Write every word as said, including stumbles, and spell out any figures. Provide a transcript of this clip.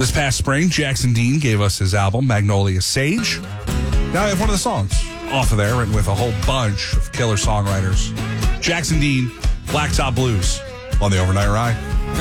This past spring, Jackson Dean gave us his album, Magnolia Sage. Now I have one of the songs off of there, written with a whole bunch of killer songwriters. Jackson Dean, Blacktop Blues on the Overnight Ride.